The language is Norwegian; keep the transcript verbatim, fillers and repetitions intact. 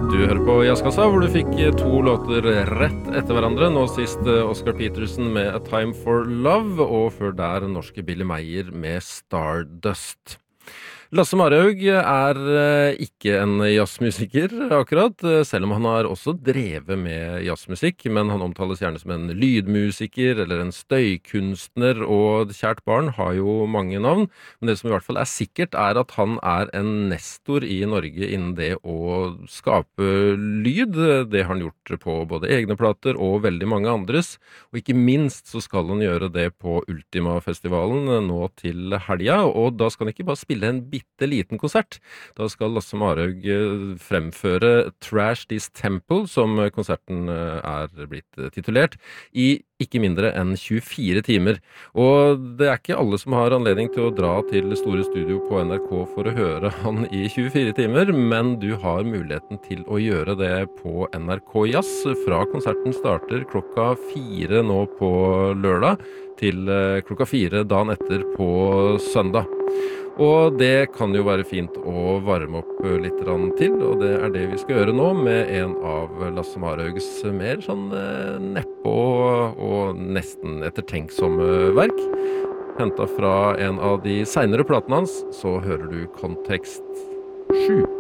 Du hører på Jazzkassa, hvor du fikk to låter rett etter hverandre. Nå sist Oscar Peterson med A Time for Love, og før der norske Billy Meyer med Stardust. Lasse Marhaug er ikke en jazzmusiker akkurat, selv om han har også drevet med jazzmusikk, men han omtales gjerne som en lydmusiker eller en støykunstner, og kjært barn har jo mange navn, men det som i hvert fall er sikkert er at han er en nestor i Norge innen det å skape lyd. Det har han gjort på både egne plater og veldig mange andres, og ikke minst så skal han gjøre det på Ultima-festivalen nå til helga, og da skal han ikke bare spille en bitte liten konsert. Da skal Lasse Marhaug fremføre Trash This Temple, som konserten er blitt titulert, i ikke mindre enn tjuefire timer. Og det er ikke alle som har anledning til å dra til store studio på N R K for å høre han i tjuefire timer, men du har muligheten til å gjøre det på N R K Jazz. Fra konserten starter klokka fire nå på lørdag til klokka fire dagen etter på søndag. Og det kan jo være fint å varme opp litt til, og det er det vi skal gjøre nå med en av Lasse Marhaugs mer sånn neppe og, og nesten ettertenksomme verk. Hentet fra en av de senere platene hans, så hører du Kontekst sju.